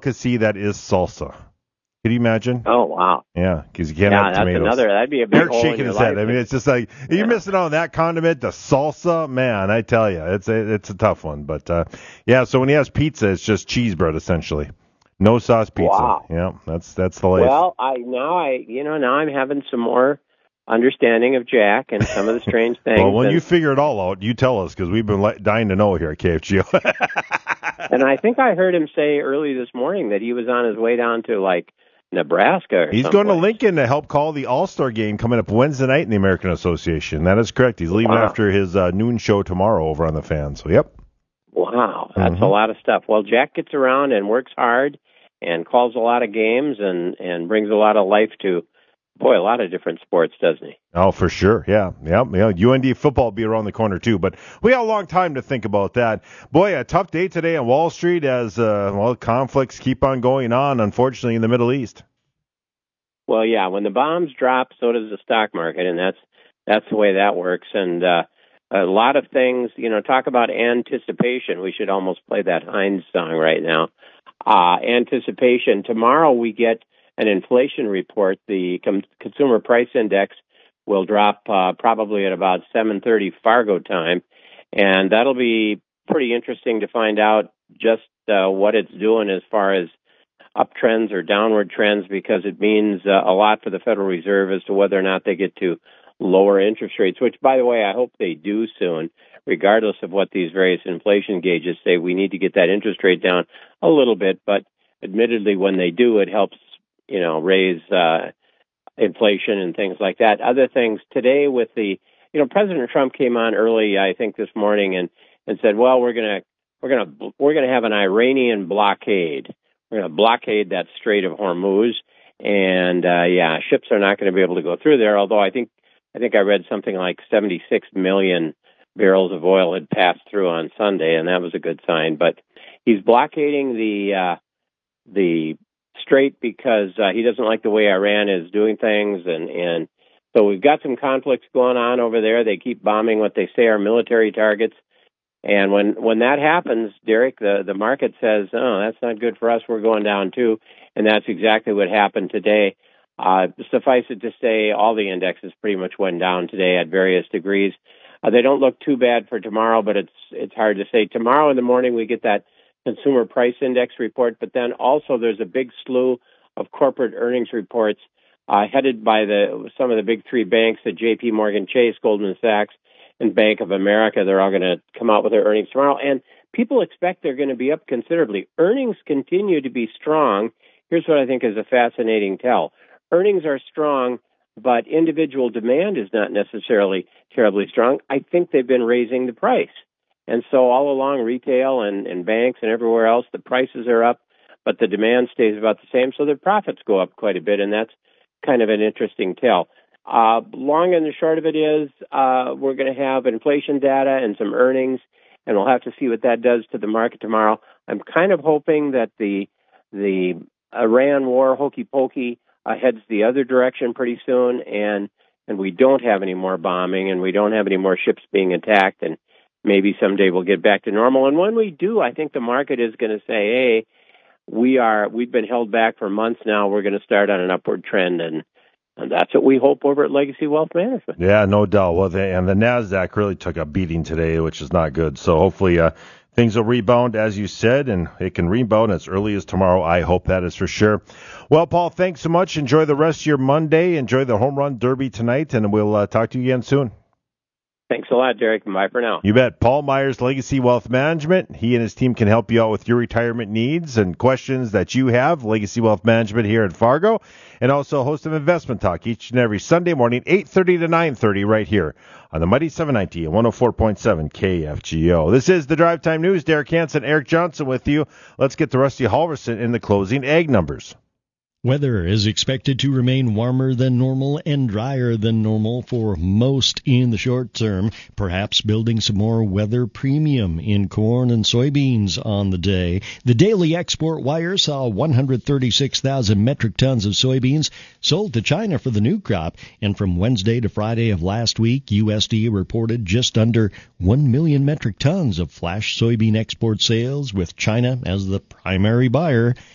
delicacy that is salsa. Could you imagine? Oh, wow. Yeah, because you can't have tomatoes. That'd be a big hole shaking in your his head. life. I mean, it's just like, you're missing out on that condiment, the salsa. Man, I tell you, it's a tough one. But, so when he has pizza, it's just cheese bread, essentially. No sauce pizza. Wow. Yeah, that's the life. Well, now I'm having some more understanding of Jack and some of the strange things. Well, when you figure it all out, you tell us, because we've been dying to know here at KFGO. And I think I heard him say early this morning that he was on his way down to, like, Nebraska. He's going to Lincoln to help call the All-Star game coming up Wednesday night in the American Association. That is correct. He's leaving after his noon show tomorrow over on the Fan. So, yep. Wow, that's a lot of stuff. Well, Jack gets around and works hard and calls a lot of games and brings a lot of life to, a lot of different sports, doesn't he? Oh, for sure. Yeah. UND football will be around the corner, too. But we got a long time to think about that. Boy, a tough day today on Wall Street as, conflicts keep on going on, unfortunately, in the Middle East. Well, yeah, when the bombs drop, so does the stock market, and that's the way that works. And a lot of things, talk about anticipation. We should almost play that Heinz song right now. Anticipation. Tomorrow we get an inflation report. The consumer price index will drop probably at about 7:30 Fargo time, and that'll be pretty interesting to find out just what it's doing as far as uptrends or downward trends, because it means a lot for the Federal Reserve as to whether or not they get to lower interest rates, which, by the way, I hope they do soon, regardless of what these various inflation gauges say. We need to get that interest rate down a little bit, but admittedly, when they do, it helps, raise inflation and things like that. Other things today with President Trump came on early, I think this morning, and said, well, we're gonna have an Iranian blockade. We're going to blockade that Strait of Hormuz, and ships are not going to be able to go through there. Although I think I read something like 76 million barrels of oil had passed through on Sunday, and that was a good sign. But he's blockading the strait because he doesn't like the way Iran is doing things, and so we've got some conflicts going on over there. They keep bombing what they say are military targets. And when that happens, Derek, the market says, oh, that's not good for us. We're going down too. And that's exactly what happened today. Suffice it to say, all the indexes pretty much went down today at various degrees. They don't look too bad for tomorrow, but it's hard to say. Tomorrow in the morning, we get that consumer price index report, but then also there's a big slew of corporate earnings reports headed by some of the big three banks, the J.P. Morgan Chase, Goldman Sachs, and Bank of America. They're all going to come out with their earnings tomorrow, and people expect they're going to be up considerably. Earnings continue to be strong. Here's what I think is a fascinating tell. Earnings are strong, but individual demand is not necessarily terribly strong. I think they've been raising the price. And so all along, retail and banks and everywhere else, the prices are up, but the demand stays about the same, so their profits go up quite a bit, and that's kind of an interesting tell. Long and the short of it is we're going to have inflation data and some earnings, and we'll have to see what that does to the market tomorrow. I'm kind of hoping that the Iran war, hokey pokey, heads the other direction pretty soon, and we don't have any more bombing, and we don't have any more ships being attacked, and maybe someday we'll get back to normal. And when we do, I think the market is going to say, hey, we've been held back for months now. We're going to start on an upward trend, and that's what we hope over at Legacy Wealth Management. Yeah, no doubt. Well, and the NASDAQ really took a beating today, which is not good. So hopefully things will rebound, as you said, and it can rebound as early as tomorrow. I hope that is for sure. Well, Paul, thanks so much. Enjoy the rest of your Monday. Enjoy the Home Run Derby tonight, and we'll talk to you again soon. Thanks a lot, Derek, and bye for now. You bet. Paul Myers, Legacy Wealth Management. He and his team can help you out with your retirement needs and questions that you have. Legacy Wealth Management here in Fargo, and also host of Investment Talk each and every Sunday morning, 8:30 to 9:30 right here on the Mighty 790 and 104.7 KFGO. This is the Drive Time News. Derek Hansen, Eric Johnson with you. Let's get to Rusty Halverson in the closing ag numbers. Weather is expected to remain warmer than normal and drier than normal for most in the short term, perhaps building some more weather premium in corn and soybeans on the day. The daily export wire saw 136,000 metric tons of soybeans sold to China for the new crop, and from Wednesday to Friday of last week, USDA reported just under 1 million metric tons of flash soybean export sales, with China as the primary buyer.